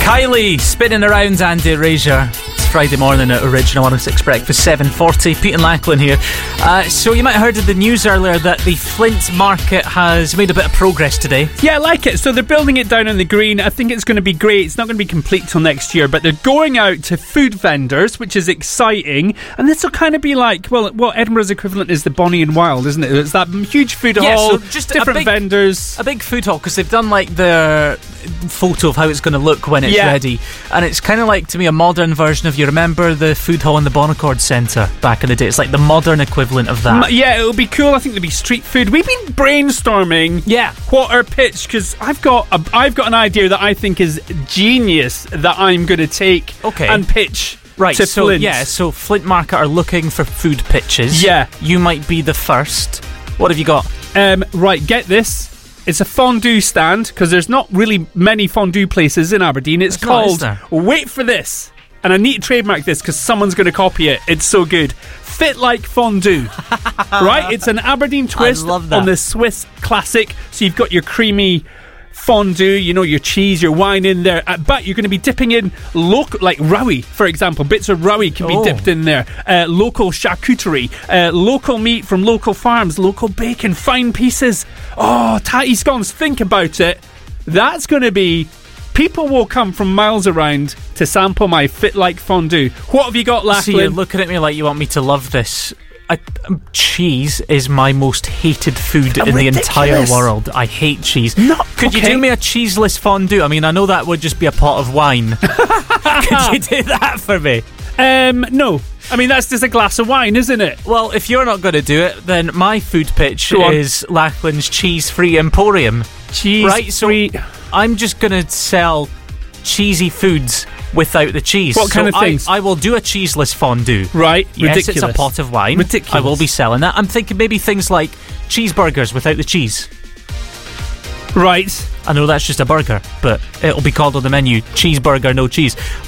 Kylie spinning around Andy Erasure. It's Friday morning at Original 106 Breakfast, 7:40. Pete and Lachlan here. So you might have heard of the news earlier that the Flint market has made a bit of progress today. Yeah, I like it. So they're building it down on the green. I think it's going to be great. It's not going to be complete till next year, but they're going out to food vendors, which is exciting. And this will kind of be like, well, what Edinburgh's equivalent is the Bonnie and Wild, isn't it? It's that huge food hall, so just different vendors. A big food hall, because they've done like the photo of how it's going to look when it's ready. And it's kind of like, to me, a modern version of, you remember the food hall in the Bonaccord Centre back in the day? It's like the modern equivalent of that. Yeah, it'll be cool. I think there'll be street food. We've been brainstorming what our pitch, because I've got an idea that I think is genius that I'm going to take and pitch to Flint. Yeah, so Flint Market are looking for food pitches. Yeah. You might be the first. What have you got? Right, get this. It's a fondue stand, because there's not really many fondue places in Aberdeen. It's called, wait for this, and I need to trademark this because someone's going to copy it. It's so good. Fit Like Fondue. Right? It's an Aberdeen twist on the Swiss classic. So you've got your creamy fondue, you know, your cheese, your wine in there, but you're going to be dipping in local, like rowie, for example. Bits of rowie can be dipped in there. Local charcuterie, local meat from local farms, local bacon, fine pieces. Oh, tatty scones, think about it. That's going to be... People will come from miles around to sample my Fit Like Fondue. What have you got, Lachlan? See, you're looking at me like you want me to love this. Cheese is my most hated food in the entire world. I hate cheese. Could you do me a cheeseless fondue? I mean, I know that would just be a pot of wine. Could you do that for me? No. I mean, that's just a glass of wine, isn't it? Well, if you're not going to do it, then my food pitch is Lachlan's Cheese-Free Emporium. Cheese-free... So I'm just going to sell cheesy foods without the cheese. What kind of things? I will do a cheeseless fondue. Right. Yes, ridiculous. It's a pot of wine. Ridiculous. I will be selling that. I'm thinking maybe things like cheeseburgers without the cheese. Right. I know that's just a burger, but it'll be called on the menu, cheeseburger, no cheese.